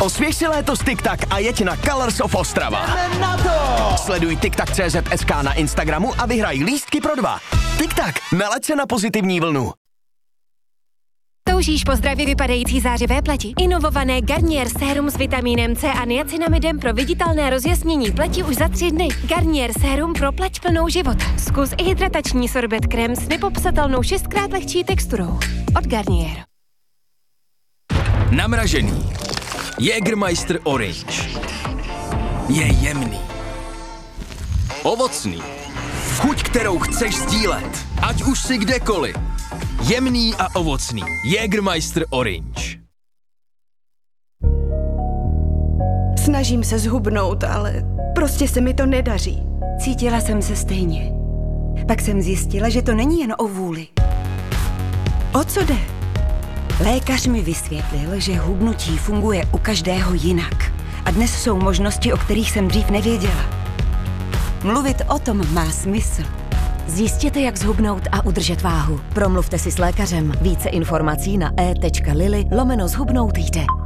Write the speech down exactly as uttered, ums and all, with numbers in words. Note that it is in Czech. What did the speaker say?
Osvěž si léto s TikTak a jeď na Colors of Ostrava. Jdeme na to! Sleduj TikTak tečka cé zet es ká na Instagramu a vyhraj lístky pro dva. TikTak, nalaď se na pozitivní vlnu. Toužíš po zdravě vypadající zářivé pleti? Inovované Garnier sérum s vitamínem C a niacinamidem pro viditelné rozjasnění pleti už za tři dny. Garnier sérum pro pleť plnou života. Zkus i hydratační sorbet krém s nepopsatelnou šestkrát lehčí texturou. Od Garnier. Namražený. Jägermeister Orange. Je jemný. Ovocný. Chuť, kterou chceš sdílet. Ať už si kdekoliv. Jemný a ovocný. Jägermeister Orange. Snažím se zhubnout, ale prostě se mi to nedaří. Cítila jsem se stejně. Pak jsem zjistila, že to není jen o vůli. O co jde? Lékař mi vysvětlil, že hubnutí funguje u každého jinak. A dnes jsou možnosti, o kterých jsem dřív nevěděla. Mluvit o tom má smysl. Zjistěte, jak zhubnout a udržet váhu. Promluvte si s lékařem. Více informací na e tečka lily lomeno zhubnout jde.